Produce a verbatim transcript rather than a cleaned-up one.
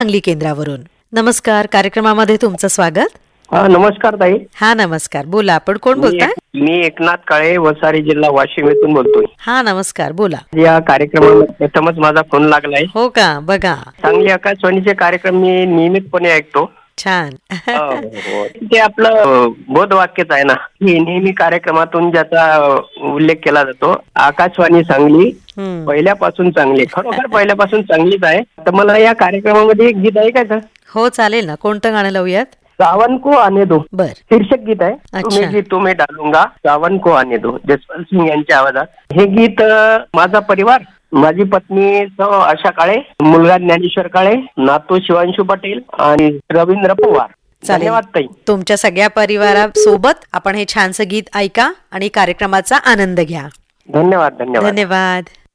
सांगली केंद्रावरून. नमस्कार, कार्यक्रमामध्ये तुमचं स्वागत. हा, नमस्कार ताई. हा नमस्कार, बोला. आपण कोण बोलताय? मी एकनाथ काळे, वसारी जिल्हा वाशिम येथून बोलतोय. हा नमस्कार, बोला. या कार्यक्रमात प्रथमच माझा फोन लागलाय. हो का? बघा, सांगली आकाशवाणीचे कार्यक्रम मी नियमितपणे ऐकतो. छान. ते आपलं बोधवाक्यच आहे ना, की नेहमी कार्यक्रमातून ज्याचा उल्लेख केला जातो, आकाशवाणी सांगली पहिल्यापासून चांगली. खरोखर पहिल्यापासून चांगलीच आहे. तर मला या कार्यक्रमामध्ये एक गीत ऐकायचं. हो चालेल ना. कोणतं गाणं लावूयात? सावन को आने दो बर, शीर्षक गीत आहे. तुम्ही गीत तुम्ही डालूंगा, सावन को आने दो, जसवंत सिंग यांच्या आवाजात. हे गीत माझा परिवार, माझी पत्नी सौ आशा काळे, मुलगा ज्ञानेश्वर काळे, नातू शिवांशू पटेल आणि रवींद्र पवार. धन्यवाद ताई. तुमच्या सगळ्या परिवारासोबत आपण हे छानसं गीत ऐका आणि कार्यक्रमाचा आनंद घ्या. धन्यवाद. धन्यवाद. धन्यवाद.